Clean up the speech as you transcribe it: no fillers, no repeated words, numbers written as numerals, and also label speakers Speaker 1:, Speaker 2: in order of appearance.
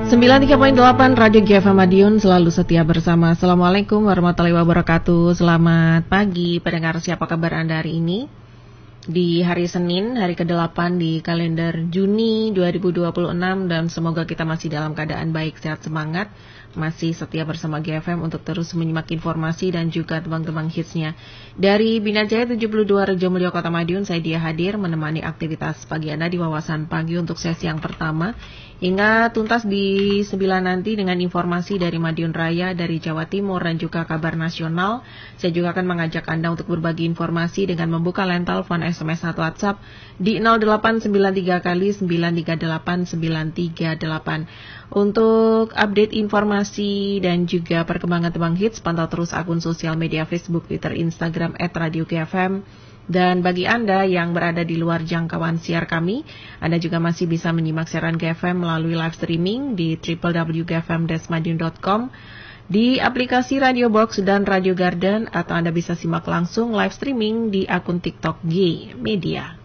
Speaker 1: 93.8 Radio GFM Madiun selalu setia bersama. Assalamualaikum warahmatullahi wabarakatuh. Selamat pagi pendengar, siapa kabar Anda hari ini? Di hari Senin, hari ke-8 di kalender Juni 2026, dan semoga kita masih dalam keadaan baik, sehat, semangat, masih setia bersama GFM untuk terus menyimak informasi dan juga tebang-tebang hitsnya. Dari Bina Jaya 72 Rejo Mulyo Kota Madiun, saya Dia hadir menemani aktivitas pagi Anda di Wawasan Pagi untuk sesi yang pertama. Hingga tuntas di 9 nanti dengan informasi dari Madiun Raya, dari Jawa Timur, dan juga kabar nasional. Saya juga akan mengajak Anda untuk berbagi informasi dengan membuka line telepon, SMS atau WhatsApp di 0893 kali 938 938. Untuk update informasi dan juga perkembangan tebang hits, pantau terus akun sosial media Facebook, Twitter, Instagram @radio-GFM. Dan bagi Anda yang berada di luar jangkauan siar kami, Anda juga masih bisa menyimak siaran GFM melalui live streaming di www.gfm-madiun.com, di aplikasi Radio Box dan Radio Garden, atau Anda bisa simak langsung live streaming di akun TikTok G Media.